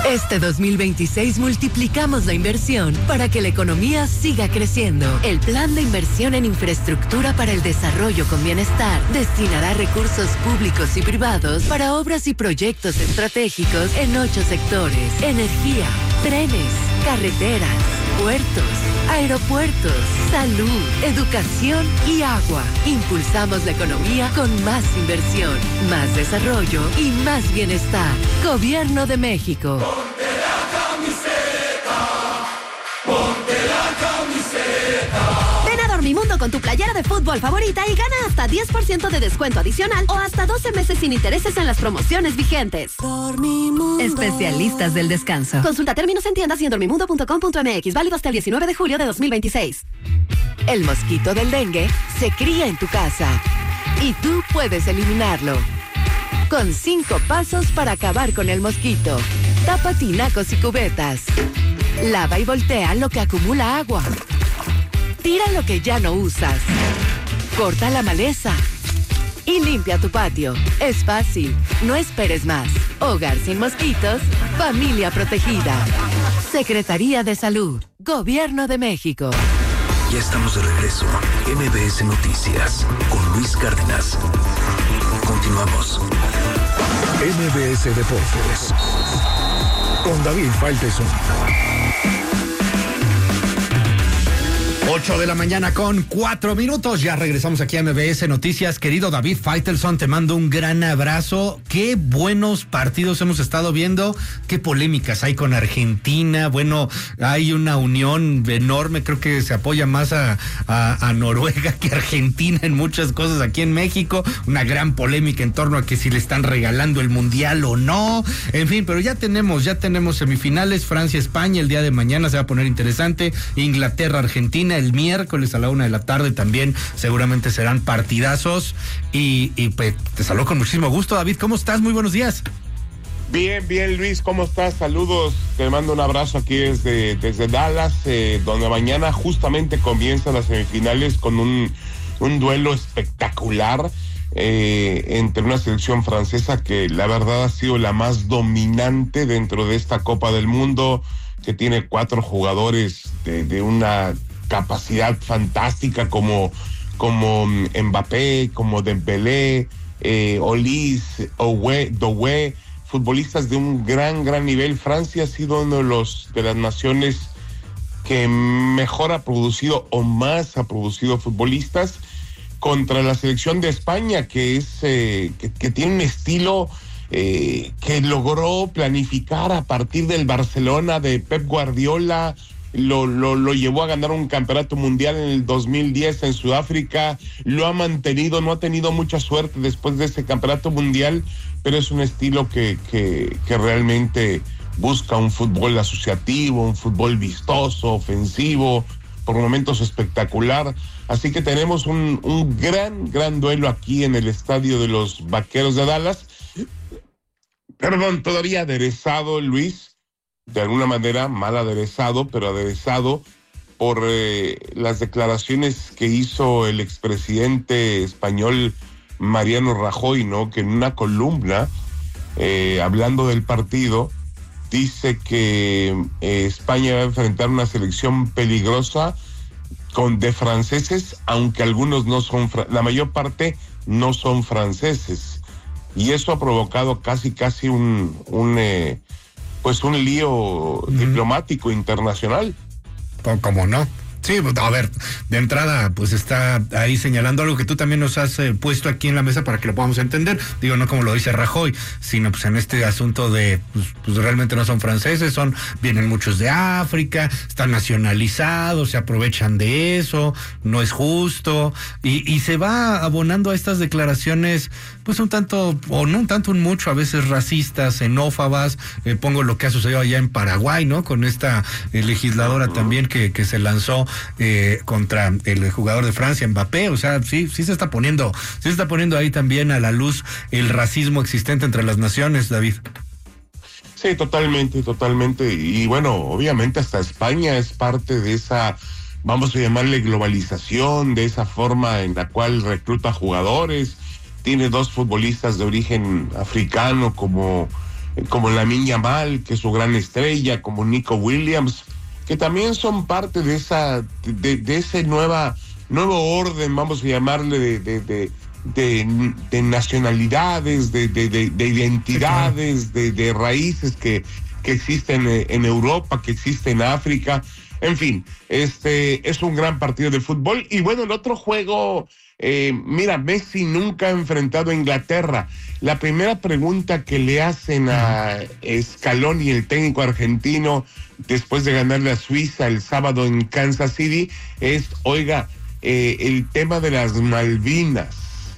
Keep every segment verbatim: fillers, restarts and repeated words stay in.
Este dos mil veintiséis multiplicamos la inversión para que la economía siga creciendo. El Plan de Inversión en Infraestructura para el Desarrollo con Bienestar destinará recursos públicos y privados para obras y proyectos estratégicos en ocho sectores: energía, trenes, carreteras, puertos, aeropuertos, salud, educación y agua. Impulsamos la economía con más inversión, más desarrollo y más bienestar. Gobierno de México. Ponte la camiseta, ponte la camiseta. Ven a Dormimundo con tu playera de fútbol favorita y gana hasta diez por ciento de descuento adicional o hasta doce meses sin intereses en las promociones vigentes. Dormimundo. Especialistas del descanso. Consulta términos en tiendas y en dormimundo punto com punto m x. Válido hasta el diecinueve de julio de dos mil veintiséis. El mosquito del dengue se cría en tu casa y tú puedes eliminarlo. Con cinco pasos para acabar con el mosquito. Tapa tinacos y cubetas. Lava y voltea lo que acumula agua. Tira lo que ya no usas. Corta la maleza. Y limpia tu patio. Es fácil. No esperes más. Hogar sin mosquitos. Familia protegida. Secretaría de Salud. Gobierno de México. Ya estamos de regreso. M B S Noticias con Luis Cárdenas. Continuamos. M B S Deportes con David Faitelson. ocho de la mañana con cuatro minutos. Ya regresamos aquí a M B S Noticias. Querido David Faitelson, te mando un gran abrazo. Qué buenos partidos hemos estado viendo. Qué polémicas hay con Argentina. Bueno, hay una unión enorme. Creo que se apoya más a, a, a Noruega que a Argentina en muchas cosas aquí en México. Una gran polémica en torno a que si le están regalando el mundial o no. En fin, pero ya tenemos, ya tenemos semifinales. Francia, España. El día de mañana se va a poner interesante. Inglaterra, Argentina. El miércoles a la una de la tarde también seguramente serán partidazos y, y pues te saludo con muchísimo gusto. David, ¿cómo estás? Muy buenos días. Bien, bien, Luis, ¿cómo estás? Saludos, te mando un abrazo aquí desde, desde Dallas, eh, donde mañana justamente comienzan las semifinales con un, un duelo espectacular eh, entre una selección francesa que la verdad ha sido la más dominante dentro de esta Copa del Mundo, que tiene cuatro jugadores de, de una capacidad fantástica como, como Mbappé, como Dembélé, eh, Olise, Doué, Doué, futbolistas de un gran, gran nivel. Francia ha sido uno de los de las naciones que mejor ha producido o más ha producido futbolistas contra la selección de España, que es eh, que, que tiene un estilo eh, que logró planificar a partir del Barcelona de Pep Guardiola. Lo, lo, lo llevó a ganar un campeonato mundial en el dos mil diez en Sudáfrica, lo ha mantenido, no ha tenido mucha suerte después de ese campeonato mundial, pero es un estilo que, que, que realmente busca un fútbol asociativo, un fútbol vistoso, ofensivo, por momentos espectacular. Así que tenemos un, un gran, gran duelo aquí en el estadio de los Vaqueros de Dallas. Perdón, todavía aderezado, Luis, de alguna manera mal aderezado, pero aderezado por eh, las declaraciones que hizo el expresidente español Mariano Rajoy, ¿no? Que en una columna, eh, hablando del partido, dice que eh, España va a enfrentar una selección peligrosa con de franceses, aunque algunos no son, la mayor parte no son franceses. Y eso ha provocado casi, casi un... un eh, pues un lío uh-huh. diplomático internacional. ¿Cómo no? Sí, a ver, de entrada, pues está ahí señalando algo que tú también nos has eh, puesto aquí en la mesa para que lo podamos entender. Digo, no como lo dice Rajoy, sino pues en este asunto de, pues, pues realmente no son franceses, son, vienen muchos de África, están nacionalizados, se aprovechan de eso, no es justo, y, y se va abonando a estas declaraciones, pues un tanto, o no un tanto, un mucho, a veces racistas, xenófobas. Eh, pongo lo que ha sucedido allá en Paraguay, ¿no? Con esta eh, legisladora uh-huh. también que, que se lanzó Eh, contra el jugador de Francia, Mbappé. O sea, sí, sí se está poniendo, sí se está poniendo ahí también a la luz el racismo existente entre las naciones, David. Sí, totalmente, totalmente. Y bueno, obviamente hasta España es parte de esa, vamos a llamarle globalización, de esa forma en la cual recluta jugadores. Tiene dos futbolistas de origen africano como como Lamine Yamal, que es su gran estrella, como Nico Williams, que también son parte de esa, de, de ese nueva, nuevo orden, vamos a llamarle, de, de, de, de, de nacionalidades, de, de, de, de identidades, de, de raíces que, que existen en Europa, que existen en África. En fin, este es un gran partido de fútbol. Y bueno, el otro juego, eh, mira, Messi nunca ha enfrentado a Inglaterra. La primera pregunta que le hacen a Scaloni, el técnico argentino, después de ganarle a Suiza el sábado en Kansas City, es, oiga, eh, el tema de las Malvinas,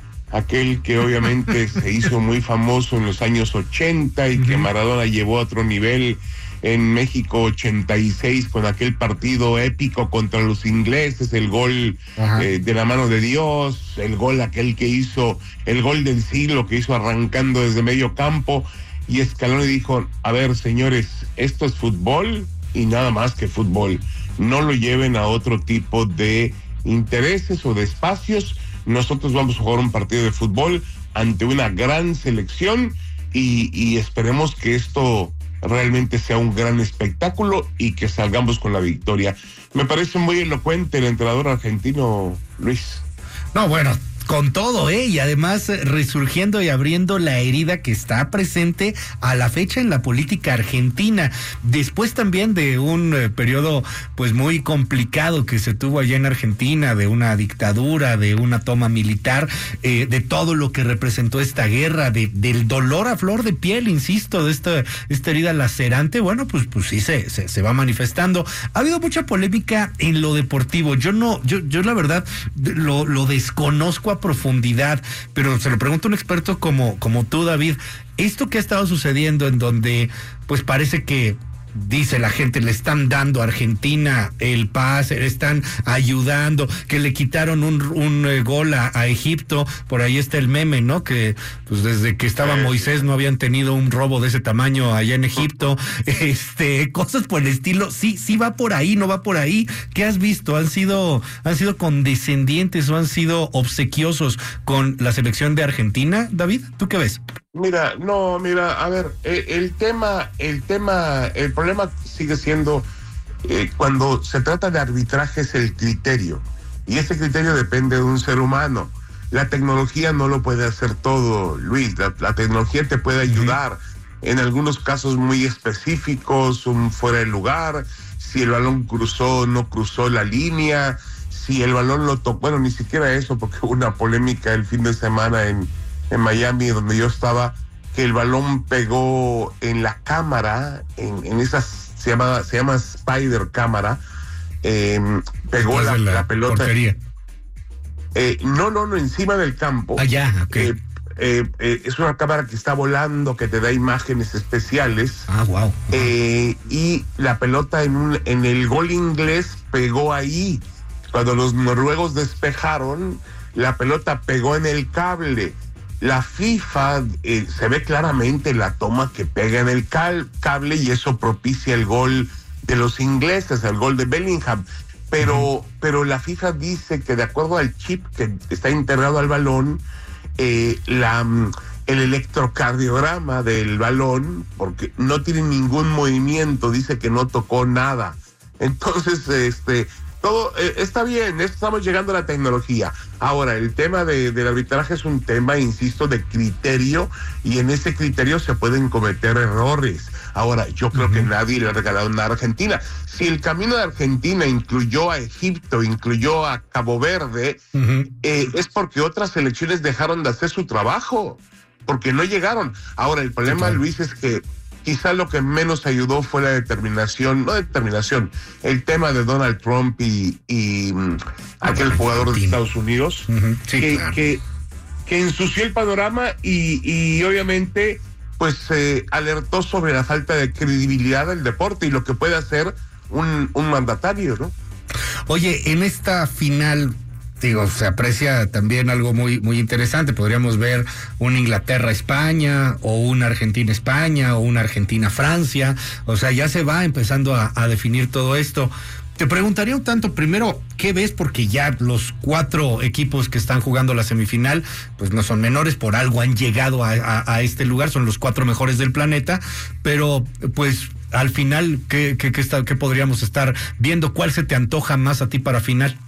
aquel que obviamente se hizo muy famoso en los años ochenta y que Maradona llevó a otro nivel en México ochenta y seis con aquel partido épico contra los ingleses, el gol eh, de la mano de Dios, el gol aquel que hizo, el gol del siglo que hizo arrancando desde medio campo. Y Scaloni dijo, a ver, señores, esto es fútbol y nada más que fútbol. No lo lleven a otro tipo de intereses o de espacios. Nosotros vamos a jugar un partido de fútbol ante una gran selección y, y esperemos que esto realmente sea un gran espectáculo y que salgamos con la victoria. Me parece muy elocuente el entrenador argentino, Luis. No, bueno, con todo, ¿eh? Y además eh, resurgiendo y abriendo la herida que está presente a la fecha en la política argentina. Después también de un eh, periodo pues muy complicado que se tuvo allá en Argentina, de una dictadura, de una toma militar, eh, de todo lo que representó esta guerra, de, del dolor a flor de piel, insisto, de esta, esta herida lacerante, bueno, pues, pues sí se, se, se va manifestando. Ha habido mucha polémica en lo deportivo. Yo no, yo, yo la verdad lo, lo desconozco a profundidad, pero se lo pregunto a un experto como, como tú, David. Esto que ha estado sucediendo en donde pues parece que dice la gente, le están dando a Argentina el pase, le están ayudando, que le quitaron un, un eh, gol a, a Egipto, por ahí está el meme, ¿no? Que pues desde que estaba Moisés no habían tenido un robo de ese tamaño allá en Egipto, este, cosas por el estilo. Sí, sí va por ahí, no va por ahí. ¿Qué has visto? ¿Han sido, han sido condescendientes o han sido obsequiosos con la selección de Argentina, David? ¿Tú qué ves? Mira, no, mira, a ver, el, el tema, el tema, el problema sigue siendo eh, cuando se trata de arbitraje es el criterio, y ese criterio depende de un ser humano. La tecnología no lo puede hacer todo, Luis. La, la tecnología te puede ayudar en algunos casos muy específicos, un fuera de lugar, si el balón cruzó o no cruzó la línea, si el balón lo tocó, bueno, ni siquiera eso, porque hubo una polémica el fin de semana en en Miami, donde yo estaba, que el balón pegó en la cámara, en, en esas, se llama, se llama Spider cámara, eh, pegó la, la, la pelota. Eh, no, no, no, encima del campo. Ah, ya, ok. Eh, eh, eh, es una cámara que está volando, que te da imágenes especiales. Ah, wow. Eh, y la pelota en, un, en el gol inglés pegó ahí. Cuando los noruegos despejaron, la pelota pegó en el cable. La FIFA eh, se ve claramente la toma que pega en el cal, cable y eso propicia el gol de los ingleses, el gol de Bellingham. Pero, uh-huh. pero la FIFA dice que de acuerdo al chip que está integrado al balón, eh, la, el electrocardiograma del balón, porque no tiene ningún movimiento, dice que no tocó nada. Entonces, este... todo eh, está bien, estamos llegando a la tecnología. Ahora, el tema de, del arbitraje es un tema, insisto, de criterio, y en ese criterio se pueden cometer errores. Ahora, yo creo uh-huh. que nadie le ha regalado nada a Argentina. Si el camino de Argentina incluyó a Egipto, incluyó a Cabo Verde, uh-huh. eh, es porque otras selecciones dejaron de hacer su trabajo, porque no llegaron. Ahora, el problema, sí, claro. Luis, es que quizá lo que menos ayudó fue la determinación, no determinación, el tema de Donald Trump y, y um, aquel jugador de Estados Unidos, uh-huh. sí, que, claro. que, que ensució el panorama y, y obviamente pues eh, alertó sobre la falta de credibilidad del deporte y lo que puede hacer un, un mandatario, ¿no? Oye, en esta final, digo, se aprecia también algo muy muy interesante. Podríamos ver una Inglaterra-España, o una Argentina-España, o una Argentina-Francia. O sea, ya se va empezando a, a definir todo esto. Te preguntaría un tanto, primero, ¿qué ves? Porque ya los cuatro equipos que están jugando la semifinal, pues no son menores, por algo han llegado a, a, a este lugar, son los cuatro mejores del planeta, pero pues al final, ¿qué, qué, qué, está, qué podríamos estar viendo? ¿Cuál se te antoja más a ti para final?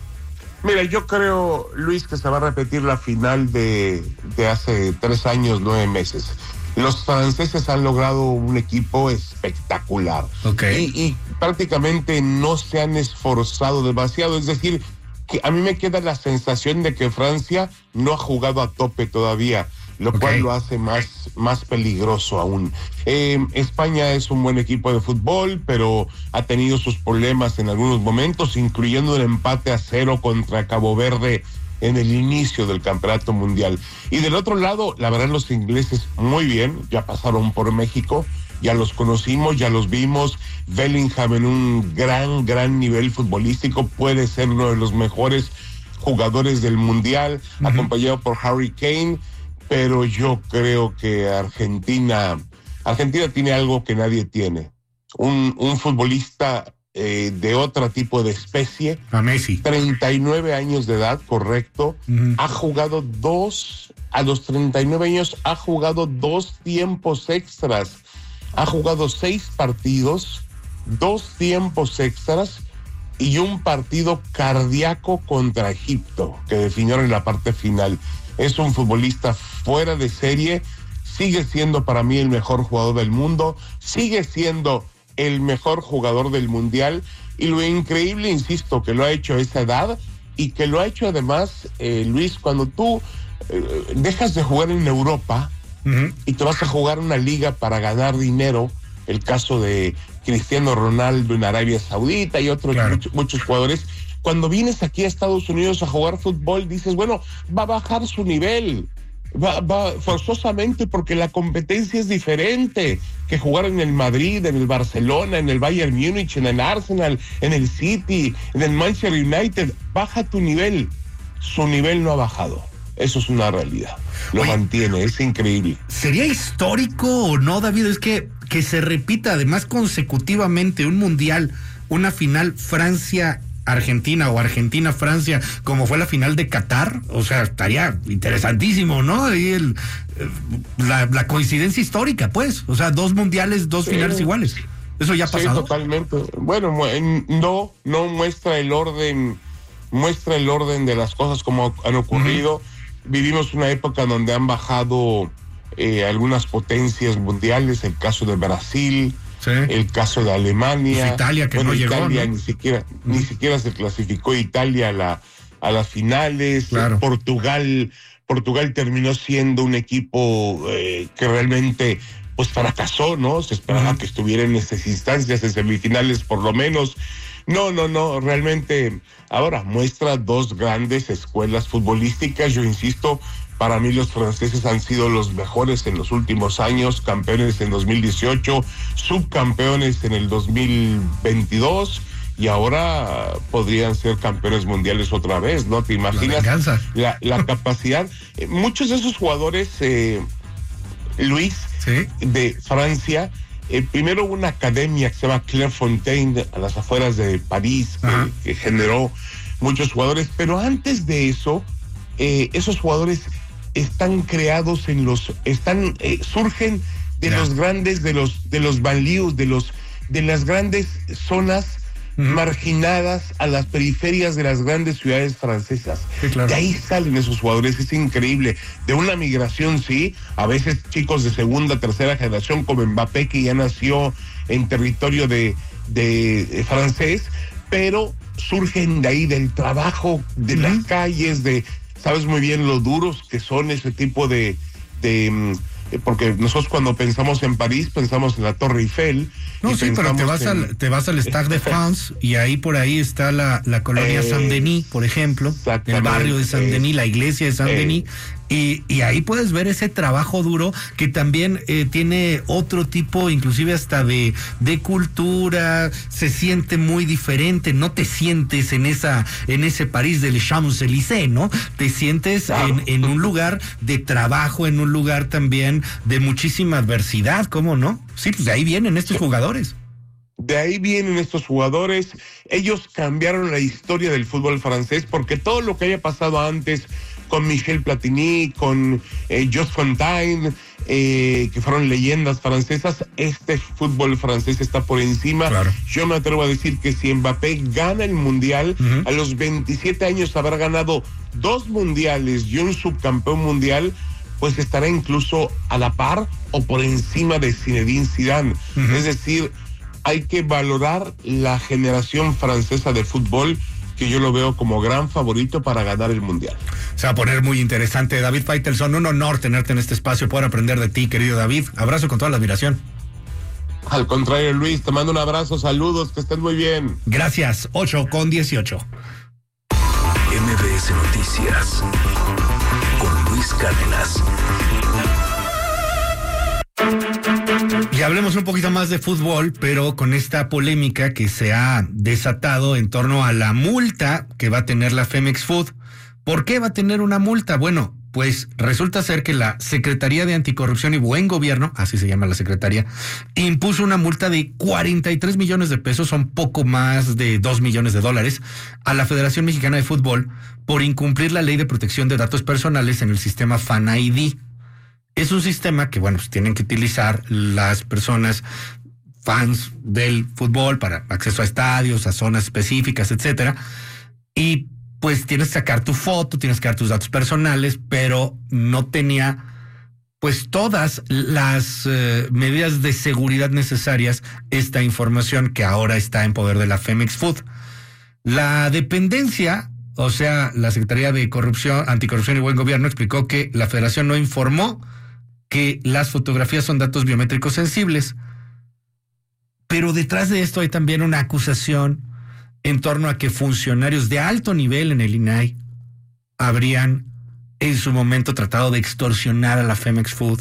Mira, yo creo, Luis, que se va a repetir la final de, de hace tres años, nueve meses. Los franceses han logrado un equipo espectacular. Okay. Y, y prácticamente no se han esforzado demasiado. Es decir, que a mí me queda la sensación de que Francia no ha jugado a tope todavía, lo okay. cual lo hace más, más peligroso aún. Eh, España es un buen equipo de fútbol, pero ha tenido sus problemas en algunos momentos, incluyendo el empate a cero contra Cabo Verde en el inicio del campeonato mundial. Y del otro lado, la verdad, los ingleses muy bien, ya pasaron por México, ya los conocimos, ya los vimos. Bellingham en un gran, gran nivel futbolístico, puede ser uno de los mejores jugadores del mundial, uh-huh. acompañado por Harry Kane, pero yo creo que Argentina, Argentina tiene algo que nadie tiene, un, un futbolista Eh, de otro tipo de especie. A Messi. treinta y nueve años de edad, correcto. Uh-huh. Ha jugado dos, a los treinta y nueve años ha jugado dos tiempos extras. Ha jugado seis partidos, dos tiempos extras y un partido cardíaco contra Egipto, que definieron en la parte final. Es un futbolista fuera de serie, sigue siendo para mí el mejor jugador del mundo, sigue siendo el mejor jugador del mundial, y lo increíble, insisto, que lo ha hecho a esa edad, y que lo ha hecho además, eh, Luis, cuando tú eh, dejas de jugar en Europa uh-huh. y te vas a jugar una liga para ganar dinero, el caso de Cristiano Ronaldo en Arabia Saudita y otros claro. muchos, muchos jugadores, cuando vienes aquí a Estados Unidos a jugar fútbol, dices, bueno, va a bajar su nivel, Va, va forzosamente, porque la competencia es diferente que jugar en el Madrid, en el Barcelona, en el Bayern Múnich, en el Arsenal, en el City, en el Manchester United. Baja tu nivel. Su nivel no ha bajado. Eso es una realidad. Lo Oye, mantiene, es increíble. ¿Sería histórico o no, David? Es que, que se repita además consecutivamente un mundial, una final Francia Argentina o Argentina-Francia, como fue la final de Qatar, o sea, estaría interesantísimo, ¿no? Ahí el, la, la coincidencia histórica, pues, o sea, dos mundiales, dos sí. finales iguales. ¿Eso ya ha pasado? Sí, totalmente. Bueno, no, no muestra el orden, muestra el orden de las cosas como han ocurrido. Uh-huh. Vivimos una época donde han bajado eh, algunas potencias mundiales, el caso de Brasil, sí. el caso de Alemania. Pues Italia, que bueno, no Italia llegó, ¿no? ni siquiera, mm. ni siquiera se clasificó Italia a la, a las finales. Claro. Portugal, Portugal terminó siendo un equipo eh, que realmente pues fracasó, ¿no? Se esperaba uh-huh. que estuviera en esas instancias, en semifinales por lo menos. No, no, no, realmente ahora muestra dos grandes escuelas futbolísticas. Yo insisto, para mí los franceses han sido los mejores en los últimos años, campeones en dos mil dieciocho, subcampeones en el dos mil veintidós y ahora podrían ser campeones mundiales otra vez, ¿no? ¿Te imaginas la, la, la capacidad? Muchos de esos jugadores, eh, Luis, ¿sí? de Francia, Eh, primero una academia que se llama Clairefontaine a las afueras de París, que, que generó muchos jugadores, pero antes de eso, eh, esos jugadores están creados en los, están, eh, surgen de yeah. los grandes, de los, de los banlieues, de los, de las grandes zonas uh-huh. marginadas a las periferias de las grandes ciudades francesas. Sí, claro. De ahí salen esos jugadores, es increíble. De una migración, sí, a veces chicos de segunda, tercera generación como Mbappé, que ya nació en territorio de, de, de francés, pero surgen de ahí del trabajo, de uh-huh. las calles, de, sabes muy bien lo duros que son ese tipo de, de porque nosotros cuando pensamos en París pensamos en la Torre Eiffel. No, sí, pero te vas, en... al, te vas al Stade de France y ahí por ahí está la, la colonia eh, Saint-Denis, por ejemplo, el barrio de Saint-Denis, eh, la iglesia de Saint-Denis, eh, y, y ahí puedes ver ese trabajo duro que también eh, tiene otro tipo, inclusive hasta de, de cultura, se siente muy diferente, no te sientes en esa en ese París del Champs-Élysées, ¿no? Te sientes claro. en, en un lugar de trabajo, en un lugar también de muchísima adversidad, ¿cómo no? Sí, pues de ahí vienen estos jugadores. De ahí vienen estos jugadores. Ellos cambiaron la historia del fútbol francés, porque todo lo que haya pasado antes con Michel Platini, con eh, Just Fontaine, eh, que fueron leyendas francesas, este fútbol francés está por encima. Claro. Yo me atrevo a decir que si Mbappé gana el Mundial, uh-huh. a los veintisiete años habrá ganado dos mundiales y un subcampeón mundial, pues estará incluso a la par o por encima de Zinedine Zidane. Uh-huh. Es decir, hay que valorar la generación francesa de fútbol, que yo lo veo como gran favorito para ganar el Mundial. Se va a poner muy interesante. David Faitelson, un honor tenerte en este espacio, poder aprender de ti, querido David. Abrazo con toda la admiración. Al contrario, Luis, te mando un abrazo, saludos, que estés muy bien. Gracias, ocho con dieciocho. M B S Noticias con Luis Cárdenas. Y hablemos un poquito más de fútbol, pero con esta polémica que se ha desatado en torno a la multa que va a tener la Femex Food. ¿Por qué va a tener una multa? Bueno, pues resulta ser que la Secretaría de Anticorrupción y Buen Gobierno, así se llama la Secretaría, impuso una multa de cuarenta y tres millones de pesos, son poco más de dos millones de dólares, a la Federación Mexicana de Fútbol por incumplir la Ley de Protección de Datos Personales en el sistema Fan I D. Es un sistema que, bueno, pues tienen que utilizar las personas fans del fútbol para acceso a estadios, a zonas específicas, etcétera. Y pues tienes que sacar tu foto, tienes que dar tus datos personales, pero no tenía pues todas las eh, medidas de seguridad necesarias esta información que ahora está en poder de la Femex Food. La dependencia, o sea, la Secretaría de Corrupción, Anticorrupción y Buen Gobierno, explicó que la Federación no informó que las fotografías son datos biométricos sensibles. Pero detrás de esto hay también una acusación en torno a que funcionarios de alto nivel en el I N A I habrían en su momento tratado de extorsionar a la Femex Food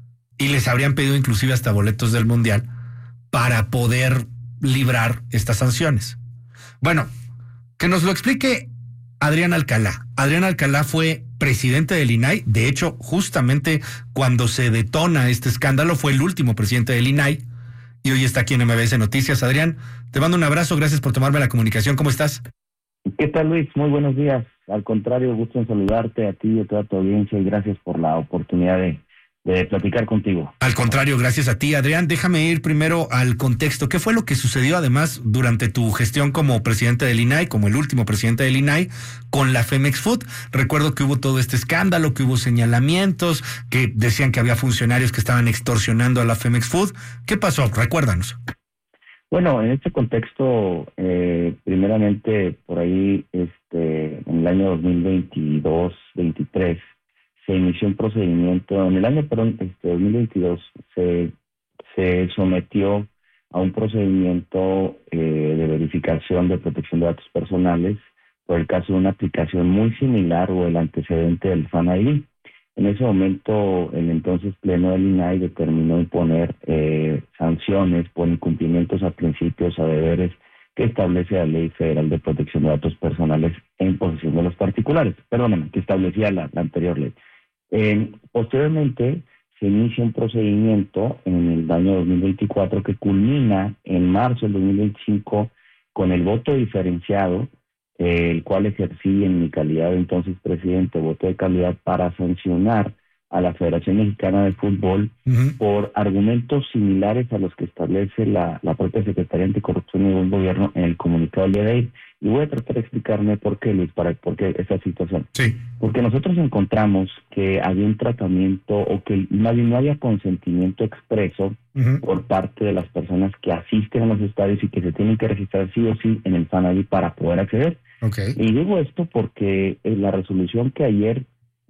y les habrían pedido inclusive hasta boletos del Mundial para poder librar estas sanciones. Bueno, que nos lo explique Adrián Alcalá. Adrián Alcalá fue presidente del I N A I. De hecho, justamente cuando se detona este escándalo, fue el último presidente del I N A I. Y hoy está aquí en M B S Noticias. Adrián, te mando un abrazo. Gracias por tomarme la comunicación. ¿Cómo estás? ¿Qué tal, Luis? Muy buenos días. Al contrario, gusto en saludarte a ti y a toda tu audiencia y gracias por la oportunidad de, de platicar contigo. Al contrario, gracias a ti, Adrián. Déjame ir primero al contexto. ¿Qué fue lo que sucedió además durante tu gestión como presidente del I N A I, como el último presidente del I N A I, con la Femex Food? Recuerdo que hubo todo este escándalo, que hubo señalamientos, que decían que había funcionarios que estaban extorsionando a la Femex Food. ¿Qué pasó? Recuérdanos. Bueno, en este contexto, eh, primeramente por ahí, este, en el año dos mil veintidós veintitrés, se inició un procedimiento, en el año, perdón, este, dos mil veintidós, se, se sometió a un procedimiento eh, de verificación de protección de datos personales por el caso de una aplicación muy similar o el antecedente del Fan I D. En ese momento, el entonces Pleno del I N A I determinó imponer eh, sanciones por incumplimientos a principios, a deberes que establece la Ley Federal de Protección de Datos Personales en posesión de los particulares. Perdóname, que establecía la, la anterior ley. Eh, posteriormente, se inicia un procedimiento en el año dos mil veinticuatro que culmina en marzo del dos mil veinticinco con el voto diferenciado, eh, el cual ejercí en mi calidad de entonces presidente, voto de calidad para sancionar a la Federación Mexicana de Fútbol uh-huh. por argumentos similares a los que establece la, la propia Secretaría de Anticorrupción y Buen Gobierno en el comunicado del día de hoy. Y voy a tratar de explicarme por qué, Luis, para por qué esta situación. Sí. Porque nosotros encontramos que había un tratamiento o que más bien no había consentimiento expreso uh-huh. por parte de las personas que asisten a los estadios y que se tienen que registrar sí o sí en el Fan I D para poder acceder. Okay. Y digo esto porque en la resolución que ayer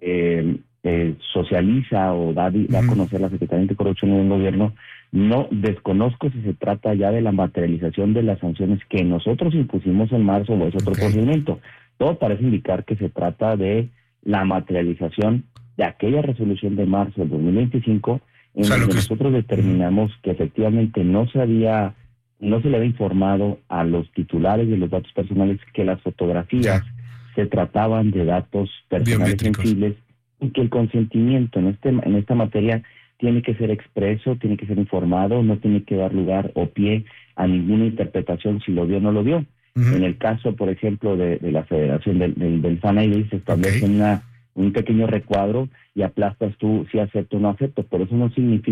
eh, eh, socializa o da, da uh-huh. a conocer la Secretaría de Anticorrupción y Buen Gobierno, no desconozco si se trata ya de la materialización de las sanciones que nosotros impusimos en marzo o es otro okay. procedimiento. Todo parece indicar que se trata de la materialización de aquella resolución de marzo del dos mil veinticinco en o sea, donde que nosotros es... determinamos que efectivamente no se había no se le había informado a los titulares de los datos personales que las fotografías ya. se trataban de datos personales sensibles y que el consentimiento en este en esta materia tiene que ser expreso, tiene que ser informado, no tiene que dar lugar o pie a ninguna interpretación si lo vio o no lo vio. Uh-huh. En el caso, por ejemplo, de, de la Federación del, del, del F A N A I se establece okay. una, un pequeño recuadro y aplastas tú si acepto o no acepto, pero eso no significa